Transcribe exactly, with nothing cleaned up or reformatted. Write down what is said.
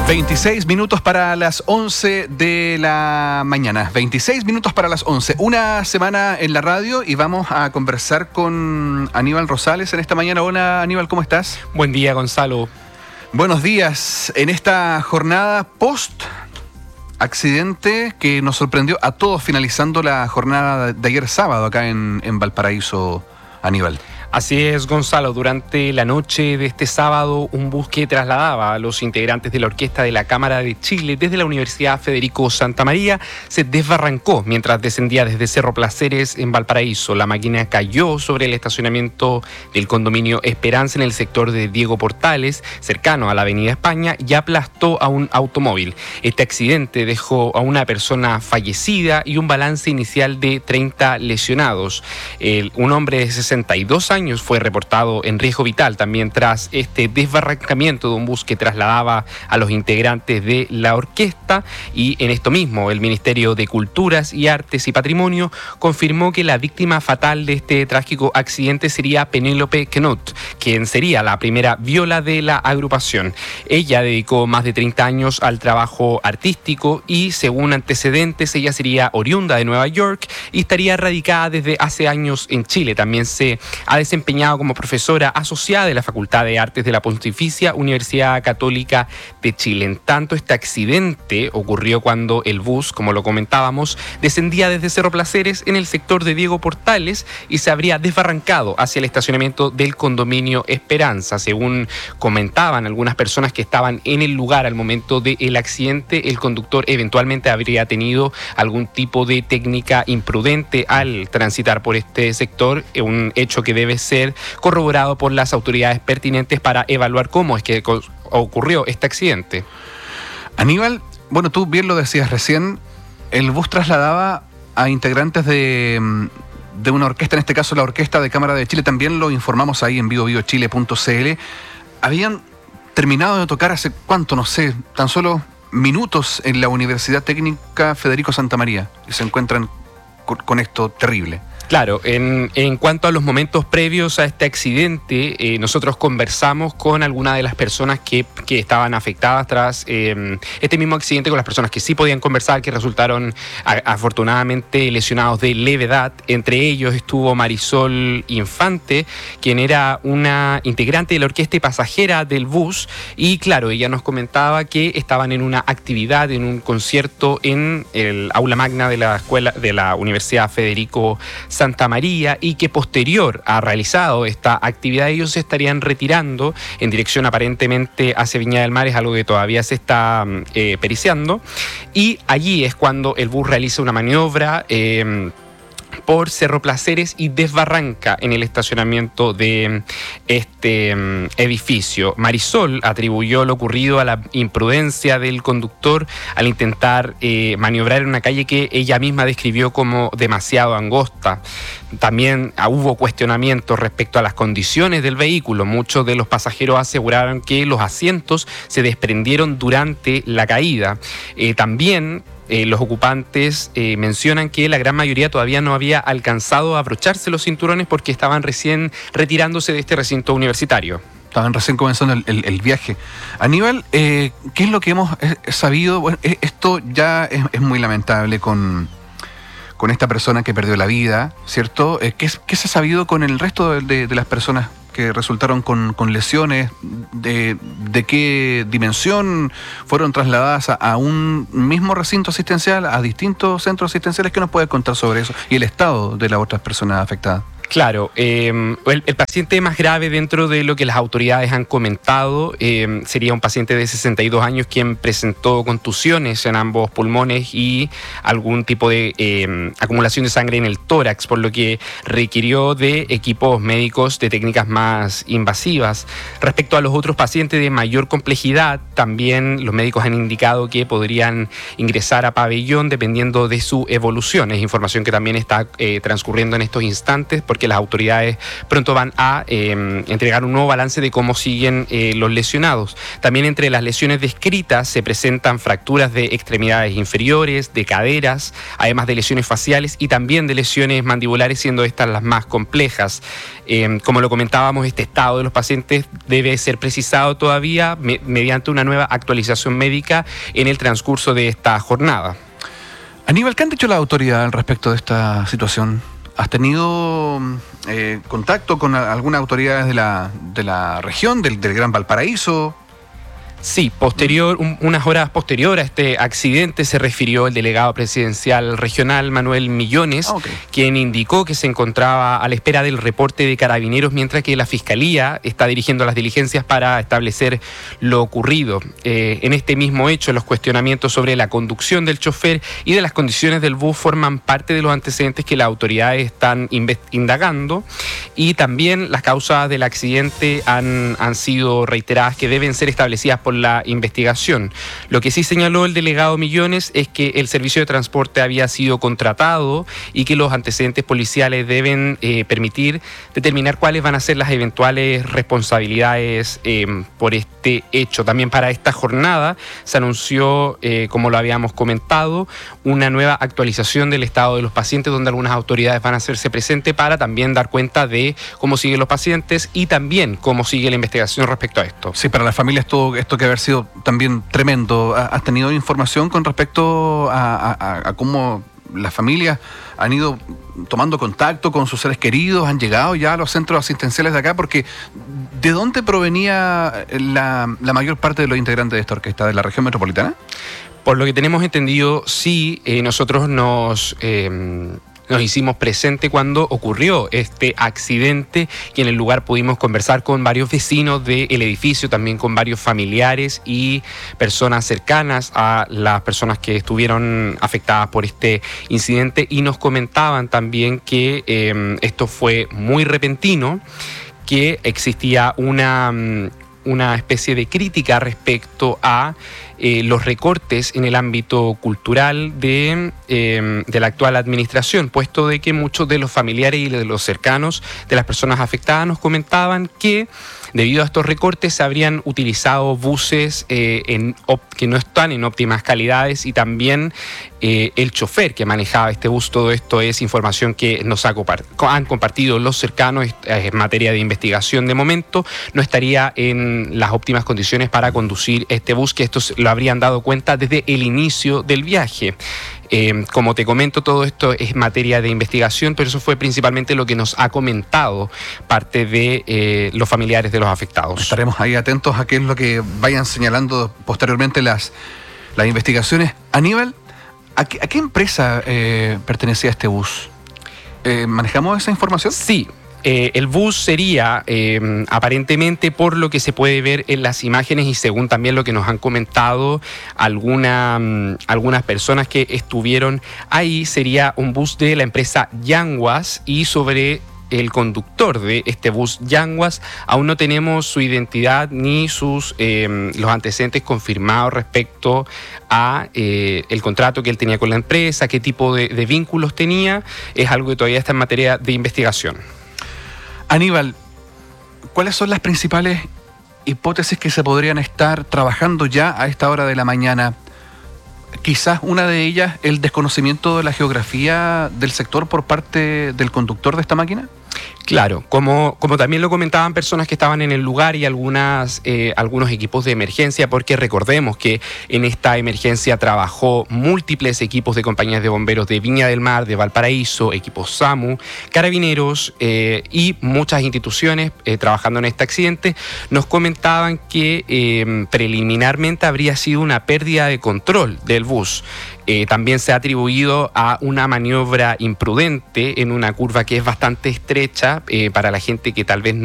veintiséis minutos para las once de la mañana. veintiséis minutos para las once. Una semana en la radio y vamos a conversar con Aníbal Rosales en esta mañana. Hola Aníbal, ¿cómo estás? Buen día, Gonzalo. Buenos días. En esta jornada post accidente que nos sorprendió a todos finalizando la jornada de ayer sábado acá en, en Valparaíso, Aníbal. Así es, Gonzalo. Durante la noche de este sábado, un bus que trasladaba a los integrantes de la Orquesta de la Cámara de Chile desde la Universidad Federico Santa María se desbarrancó mientras descendía desde Cerro Placeres en Valparaíso. La máquina cayó sobre el estacionamiento del condominio Esperanza en el sector de Diego Portales, cercano a la Avenida España, y aplastó a un automóvil. Este accidente dejó a una persona fallecida y un balance inicial de treinta lesionados. El, un hombre de sesenta y dos años fue reportado en riesgo vital también tras este desbarrancamiento de un bus que trasladaba a los integrantes de la orquesta. Y en esto mismo, el Ministerio de Culturas y Artes y Patrimonio confirmó que la víctima fatal de este trágico accidente sería Penélope Knut, quien sería la primera viola de la agrupación. Ella dedicó más de treinta años al trabajo artístico y, según antecedentes, ella sería oriunda de Nueva York y estaría radicada desde hace años en Chile. También se ha desempeñado como profesora asociada de la Facultad de Artes de la Pontificia Universidad Católica de Chile. En tanto, este accidente ocurrió cuando el bus, como lo comentábamos, descendía desde Cerro Placeres en el sector de Diego Portales y se habría desbarrancado hacia el estacionamiento del condominio Esperanza. Según comentaban algunas personas que estaban en el lugar al momento del accidente, el conductor eventualmente habría tenido algún tipo de técnica imprudente al transitar por este sector, un hecho que debe ser corroborado por las autoridades pertinentes para evaluar cómo es que ocurrió este accidente. Aníbal, bueno, tú bien lo decías recién, el bus trasladaba a integrantes de, de una orquesta, en este caso la Orquesta de Cámara de Chile, también lo informamos ahí en vivo vivo chile punto c l. Habían terminado de tocar hace cuánto, no sé, tan solo minutos en la Universidad Técnica Federico Santa María y se encuentran con, con esto terrible. Claro, en, en cuanto a los momentos previos a este accidente, eh, nosotros conversamos con algunas de las personas que, que estaban afectadas tras eh, este mismo accidente, con las personas que sí podían conversar, que resultaron a, afortunadamente lesionados de levedad. Entre ellos estuvo Marisol Infante, quien era una integrante de la orquesta y pasajera del bus, y claro, ella nos comentaba que estaban en una actividad, en un concierto en el aula magna de la escuela de la Universidad Federico Santa María, y que posterior a realizado esta actividad ellos se estarían retirando en dirección aparentemente hacia Viña del Mar. Es algo que todavía se está eh, periciando, y allí es cuando el bus realiza una maniobra eh, por Cerro Placeres y desbarranca en el estacionamiento de este um, edificio. Marisol atribuyó lo ocurrido a la imprudencia del conductor al intentar eh, maniobrar en una calle que ella misma describió como demasiado angosta. También uh, hubo cuestionamientos respecto a las condiciones del vehículo. Muchos de los pasajeros aseguraron que los asientos se desprendieron durante la caída. Eh, también Eh, los ocupantes eh, mencionan que la gran mayoría todavía no había alcanzado a abrocharse los cinturones porque estaban recién retirándose de este recinto universitario. Estaban recién comenzando el, el, el viaje. Aníbal, eh, ¿qué es lo que hemos sabido? Bueno, esto ya es, es muy lamentable con, con esta persona que perdió la vida, ¿cierto? ¿Qué, qué se ha sabido con el resto de, de, de las personas que resultaron con, con lesiones? De, ¿De qué dimensión fueron trasladadas a, a un mismo recinto asistencial, a distintos centros asistenciales? ¿Qué nos puedes contar sobre eso? Y el estado de las otras personas afectadas. Claro, eh, el, el paciente más grave dentro de lo que las autoridades han comentado eh, sería un paciente de sesenta y dos años quien presentó contusiones en ambos pulmones y algún tipo de eh, acumulación de sangre en el tórax, por lo que requirió de equipos médicos de técnicas más invasivas. Respecto a los otros pacientes de mayor complejidad, también los médicos han indicado que podrían ingresar a pabellón dependiendo de su evolución. Es información que también está eh, transcurriendo en estos instantes, porque porque las autoridades pronto van a eh, entregar un nuevo balance de cómo siguen eh, los lesionados. También entre las lesiones descritas se presentan fracturas de extremidades inferiores, de caderas, además de lesiones faciales y también de lesiones mandibulares, siendo estas las más complejas. Eh, como lo comentábamos, este estado de los pacientes debe ser precisado todavía me, mediante una nueva actualización médica en el transcurso de esta jornada. Aníbal, ¿qué han dicho las autoridades al respecto de esta situación? ¿Has tenido eh, contacto con algunas autoridades de la, de la región, del, del Gran Valparaíso? Sí, posterior, un, unas horas posterior a este accidente se refirió el delegado presidencial regional Manuel Millones, okay. quien indicó que se encontraba a la espera del reporte de Carabineros, mientras que la Fiscalía está dirigiendo las diligencias para establecer lo ocurrido. Eh, en este mismo hecho, los cuestionamientos sobre la conducción del chofer y de las condiciones del bus forman parte de los antecedentes que las autoridades están indagando, y también las causas del accidente han, han sido reiteradas que deben ser establecidas por la investigación. Lo que sí señaló el delegado Millones es que el servicio de transporte había sido contratado y que los antecedentes policiales deben eh, permitir determinar cuáles van a ser las eventuales responsabilidades eh, por este hecho. También para esta jornada se anunció, eh, como lo habíamos comentado, una nueva actualización del estado de los pacientes, donde algunas autoridades van a hacerse presentes para también dar cuenta de cómo siguen los pacientes y también cómo sigue la investigación respecto a esto. Sí, para las familias todo esto que haber sido también tremendo. ¿Has tenido información con respecto a, a, a cómo las familias han ido tomando contacto con sus seres queridos, han llegado ya a los centros asistenciales de acá? Porque ¿de dónde provenía la, la mayor parte de los integrantes de esta orquesta? ¿De la región metropolitana? Por lo que tenemos entendido, sí, eh, nosotros nos... Eh, Nos hicimos presente cuando ocurrió este accidente y en el lugar pudimos conversar con varios vecinos del edificio, también con varios familiares y personas cercanas a las personas que estuvieron afectadas por este incidente, y nos comentaban también que eh, esto fue muy repentino, que existía una... una especie de crítica respecto a eh, los recortes en el ámbito cultural de, eh, de la actual administración, puesto de que muchos de los familiares y de los cercanos de las personas afectadas nos comentaban que debido a estos recortes se habrían utilizado buses eh, en que no están en óptimas calidades, y también eh, el chofer que manejaba este bus. Todo esto es información que nos ha compart- han compartido los cercanos. En materia de investigación, de momento no estaría en las óptimas condiciones para conducir este bus, que estos lo habrían dado cuenta desde el inicio del viaje. Eh, como te comento, todo esto es materia de investigación, pero eso fue principalmente lo que nos ha comentado parte de eh, los familiares de los afectados. Estaremos ahí atentos a qué es lo que vayan señalando posteriormente las, las investigaciones. Aníbal, ¿a qué, a qué empresa eh, pertenecía este bus? Eh, ¿Manejamos esa información? Sí. Eh, el bus sería, eh, aparentemente, por lo que se puede ver en las imágenes y según también lo que nos han comentado alguna, um, algunas personas que estuvieron ahí, sería un bus de la empresa Yanguas, y sobre el conductor de este bus Yanguas aún no tenemos su identidad ni sus eh, los antecedentes confirmados respecto a eh, el contrato que él tenía con la empresa, qué tipo de, de vínculos tenía. Es algo que todavía está en materia de investigación. Aníbal, ¿cuáles son las principales hipótesis que se podrían estar trabajando ya a esta hora de la mañana? Quizás una de ellas, el desconocimiento de la geografía del sector por parte del conductor de esta máquina. Claro, como, como también lo comentaban personas que estaban en el lugar y algunas, eh, algunos equipos de emergencia, porque recordemos que en esta emergencia trabajó múltiples equipos de compañías de bomberos de Viña del Mar, de Valparaíso, equipos SAMU, Carabineros eh, y muchas instituciones eh, trabajando en este accidente. Nos comentaban que eh, preliminarmente habría sido una pérdida de control del bus. Eh, también se ha atribuido a una maniobra imprudente en una curva que es bastante estrecha eh, para la gente que tal vez